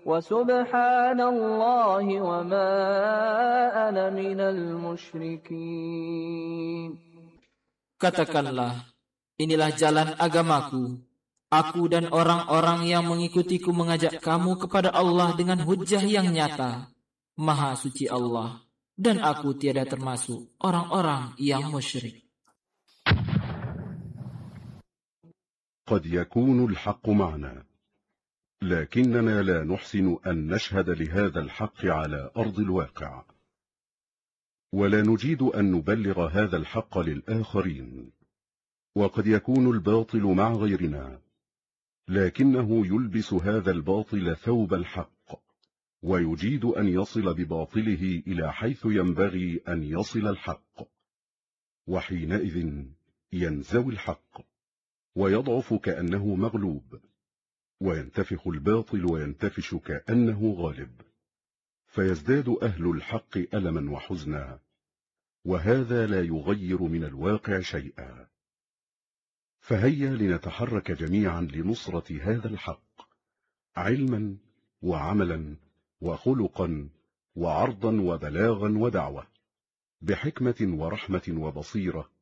وسبحان الله وما أنا من المشركين. Katakanlah, inilah jalan agamaku. Aku dan orang-orang yang mengikutiku mengajak kamu kepada Allah dengan hujjah yang nyata. Maha suci Allah, dan aku tiada termasuk orang-orang yang musyrik. قد يكون الحق معنا، لكننا لا نحسن أن نشهد لهذا الحق على أرض الواقع، ولا نجيد أن نبلغ هذا الحق للآخرين. وقد يكون الباطل مع غيرنا، لكنه يلبس هذا الباطل ثوب الحق، ويجيد أن يصل بباطله إلى حيث ينبغي أن يصل الحق، وحينئذ ينزوي الحق ويضعف كأنه مغلوب، وينتفخ الباطل وينتفش كأنه غالب، فيزداد أهل الحق ألما وحزنا، وهذا لا يغير من الواقع شيئا. فهيا لنتحرك جميعا لنصرة هذا الحق، علما وعملا وخلقا وعرضا وبلاغا ودعوة، بحكمة ورحمة وبصيرة